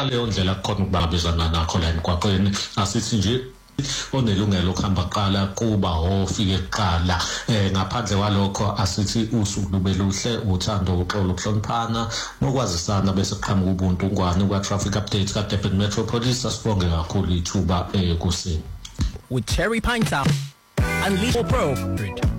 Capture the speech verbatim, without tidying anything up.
ngaleyo ndlela kukhona ukubambisana nakho la emgwaqweni asithi nje onelungelo ukuhamba qala kuba ofike kuqala eh ngaphandle kwalokho asithi usuku lube luhle uthando uxolo ukuhloniphana nokwazisana bese qhamuka ubuntu ngwane kwa traffic updates ka Durban Metropolis asibonge kakhulu ithuba eh kuseni with Cherry Pine Town and Lethal Pro.